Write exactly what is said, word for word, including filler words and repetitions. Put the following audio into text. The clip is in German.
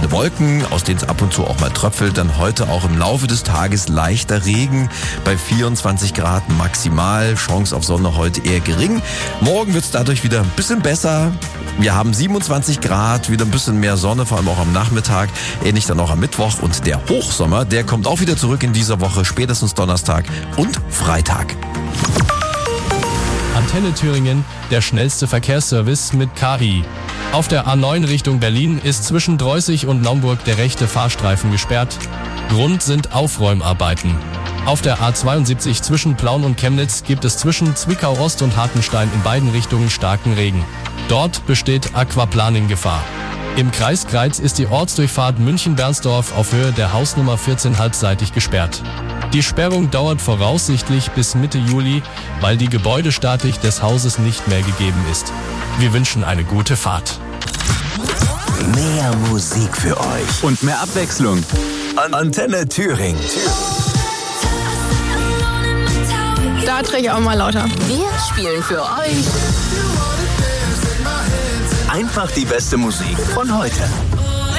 Leichte Wolken, aus denen es ab und zu auch mal tröpfelt. Dann heute auch im Laufe des Tages leichter Regen bei vierundzwanzig Grad maximal. Chance auf Sonne heute eher gering. Morgen wird es dadurch wieder ein bisschen besser. Wir haben siebenundzwanzig Grad, wieder ein bisschen mehr Sonne, vor allem auch am Nachmittag. Ähnlich dann auch am Mittwoch. Und der Hochsommer, der kommt auch wieder zurück in dieser Woche, spätestens Donnerstag und Freitag. Antenne Thüringen, der schnellste Verkehrsservice mit K I. Auf der A neun Richtung Berlin ist zwischen Dreußig und Naumburg der rechte Fahrstreifen gesperrt. Grund sind Aufräumarbeiten. Auf der A zweiundsiebzig zwischen Plauen und Chemnitz gibt es zwischen Zwickau Ost und Hartenstein in beiden Richtungen starken Regen. Dort besteht Aquaplaning-Gefahr. Im Kreis Greiz ist die Ortsdurchfahrt München-Bernsdorf auf Höhe der Hausnummer vierzehn halbseitig gesperrt. Die Sperrung dauert voraussichtlich bis Mitte Juli, weil die Gebäudestatik des Hauses nicht mehr gegeben ist. Wir wünschen eine gute Fahrt. Mehr Musik für euch und mehr Abwechslung. Antenne Thüringen. Da drehe ich auch mal lauter. Wir spielen für euch Einfach die beste Musik von heute.